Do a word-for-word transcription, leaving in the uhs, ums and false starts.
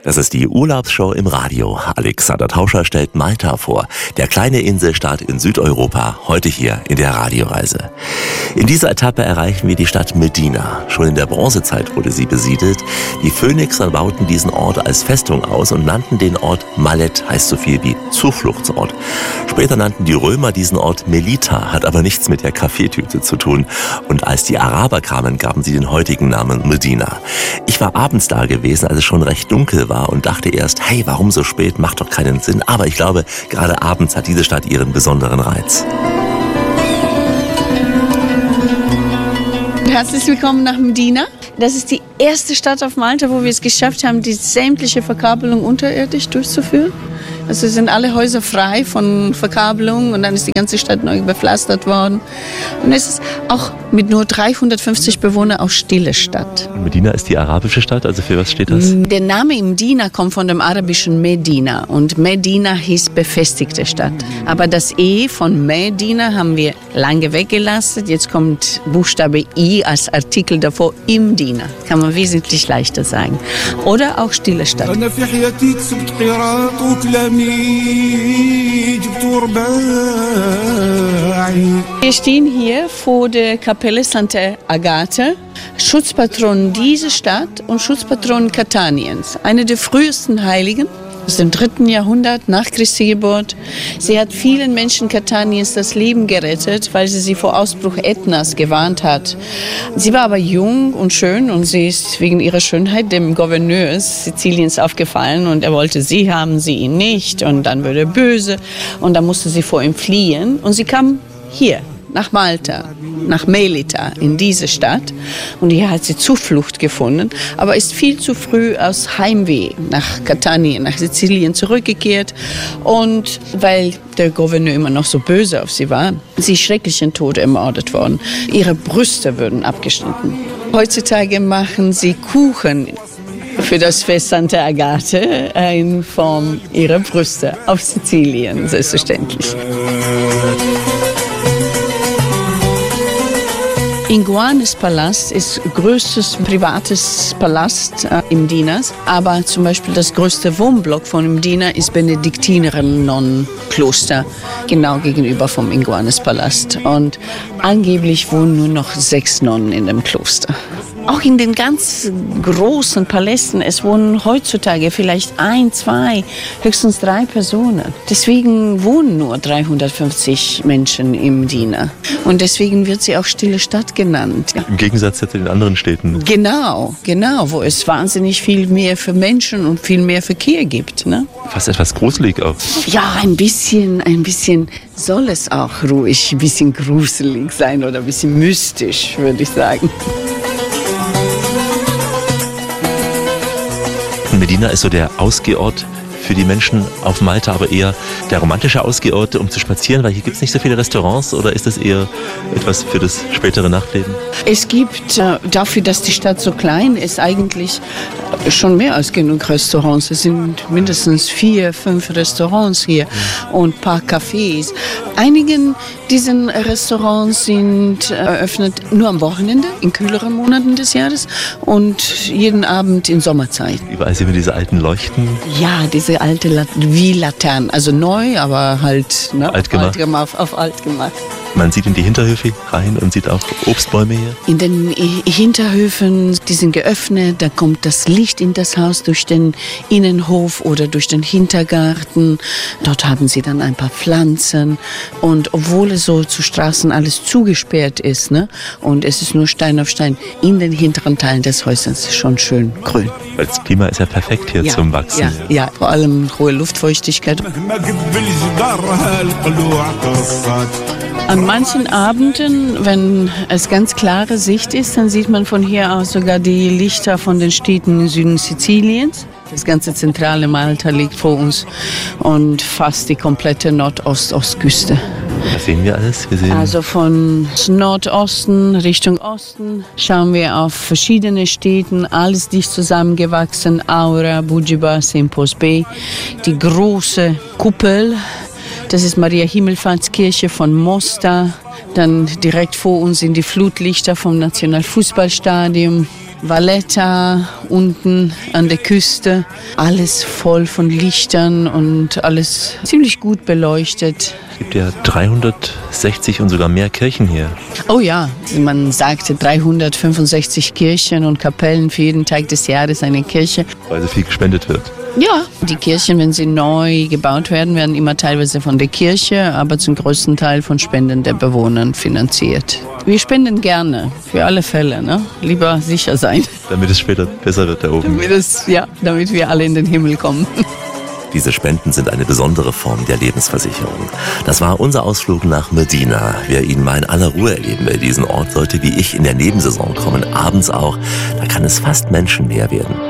Das ist die Urlaubsshow im Radio. Alexander Tauscher stellt Malta vor, der kleine Inselstaat in Südeuropa, heute hier in der Radioreise. In dieser Etappe erreichen wir die Stadt Medina. Schon in der Bronzezeit wurde sie besiedelt. Die Phönixer bauten diesen Ort als Festung aus und nannten den Ort Malet, heißt so viel wie Zufluchtsort. Später nannten die Römer diesen Ort Melita, hat aber nichts mit der Kaffeetüte zu tun. Und als die Araber kamen, gaben sie den heutigen Namen Medina. Ich war abends da gewesen, als es schon recht dunkel war und dachte erst, hey, warum so spät? Macht doch keinen Sinn. Aber ich glaube, gerade abends hat diese Stadt ihren besonderen Reiz. Herzlich willkommen nach Medina. Das ist die erste Stadt auf Malta, wo wir es geschafft haben, die sämtliche Verkabelung unterirdisch durchzuführen. Also sind alle Häuser frei von Verkabelung und dann ist die ganze Stadt neu bepflastert worden. Und es ist auch mit nur dreihundertfünfzig Bewohnern auch stille Stadt. Medina ist die arabische Stadt, also für was steht das? Der Name Medina kommt von dem arabischen Medina und Medina hieß befestigte Stadt. Aber das E von Medina haben wir lange weggelassen. Jetzt kommt Buchstabe I als Artikel davor, Imdina. Kann man wesentlich leichter sagen. Oder auch stille Stadt. Wir stehen hier vor der Kapelle Santa Agata, Schutzpatron dieser Stadt und Schutzpatron Cataniens, eine der frühesten Heiligen aus dem dritten Jahrhundert nach Christi Geburt. Sie hat vielen Menschen Cataniens das Leben gerettet, weil sie sie vor Ausbruch Ätnas gewarnt hat. Sie war aber jung und schön und sie ist wegen ihrer Schönheit dem Gouverneur Siziliens aufgefallen und er wollte sie haben, sie ihn nicht und dann wurde er böse und dann musste sie vor ihm fliehen und sie kam hier nach Malta, nach Melita, in diese Stadt. Und hier hat sie Zuflucht gefunden, aber ist viel zu früh aus Heimweh nach Catania, nach Sizilien zurückgekehrt. Und weil der Gouverneur immer noch so böse auf sie war, sie schrecklichen Tod ermordet worden. Ihre Brüste wurden abgeschnitten. Heutzutage machen sie Kuchen für das Fest Santa Agata in Form ihrer Brüste auf Sizilien, selbstverständlich. Iguanes Palast ist größtes privates Palast äh, in Medina, aber zum Beispiel das größte Wohnblock von Medina ist Benediktinerinnen-Nonnenkloster, genau gegenüber vom Iguanes Palast. Und angeblich wohnen nur noch sechs Nonnen in dem Kloster. Auch in den ganz großen Palästen, es wohnen heutzutage vielleicht ein, zwei, höchstens drei Personen. Deswegen wohnen nur dreihundertfünfzig Menschen in Medina. Und deswegen wird sie auch stille Stadt genannt. Im Gegensatz zu den anderen Städten. Genau, genau, wo es wahnsinnig viel mehr für Menschen und viel mehr Verkehr gibt. Ne? Fast etwas gruselig auch. Ja, ein bisschen, ein bisschen soll es auch ruhig, ein bisschen gruselig sein oder ein bisschen mystisch, würde ich sagen. Medina ist so der Ausgehort für die Menschen auf Malta, aber eher der romantische Ausgehort, um zu spazieren, weil hier gibt es nicht so viele Restaurants, oder ist das eher etwas für das spätere Nachtleben? Es gibt äh, dafür, dass die Stadt so klein ist, eigentlich schon mehr als genug Restaurants. Es sind mindestens vier, fünf Restaurants hier und ein paar Cafés. Einigen diesen Restaurants sind eröffnet nur am Wochenende, in kühleren Monaten des Jahres und jeden Abend in Sommerzeit. Überall sehen wir diese alten Leuchten. Ja, diese alte Lat- wie Laternen, also neu, aber halt ne, alt gemacht. Alt gemacht, auf alt gemacht. Man sieht in die Hinterhöfe rein und sieht auch Obstbäume hier. In den Hinterhöfen, die sind geöffnet, da kommt das Licht in das Haus durch den Innenhof oder durch den Hintergarten. Dort haben sie dann ein paar Pflanzen und obwohl es so zu Straßen alles zugesperrt ist, ne, und es ist nur Stein auf Stein, in den hinteren Teilen des Häusers ist schon schön grün. Das Klima ist ja perfekt hier ja, zum Wachsen. Ja, ja, vor allem hohe Luftfeuchtigkeit. An manchen Abenden, wenn es ganz klare Sicht ist, dann sieht man von hier aus sogar die Lichter von den Städten im Süden Siziliens. Das ganze zentrale Malta liegt vor uns und fast die komplette Nordost-Ostküste. Was sehen wir alles? Wir sehen also von Nordosten Richtung Osten schauen wir auf verschiedene Städte, alles dicht zusammengewachsen, Aura, Bugiba, Sempos Bay, die große Kuppel. Das ist Maria Himmelfahrtskirche von Mostar. Dann direkt vor uns sind die Flutlichter vom Nationalfußballstadion. Valletta unten an der Küste. Alles voll von Lichtern und alles ziemlich gut beleuchtet. Es gibt ja dreihundertsechzig und sogar mehr Kirchen hier. Oh ja, man sagte dreihundertfünfundsechzig Kirchen und Kapellen für jeden Tag des Jahres eine Kirche. Weil so viel gespendet wird. Ja, die Kirchen, wenn sie neu gebaut werden, werden immer teilweise von der Kirche, aber zum größten Teil von Spenden der Bewohner finanziert. Wir spenden gerne, für alle Fälle, ne? Lieber sicher sein. Damit es später besser wird da oben. Damit es, ja, damit wir alle in den Himmel kommen. Diese Spenden sind eine besondere Form der Lebensversicherung. Das war unser Ausflug nach Medina. Wer ihn mal in aller Ruhe erleben will, diesen Ort sollte wie ich in der Nebensaison kommen, abends auch. Da kann es fast menschenleer werden.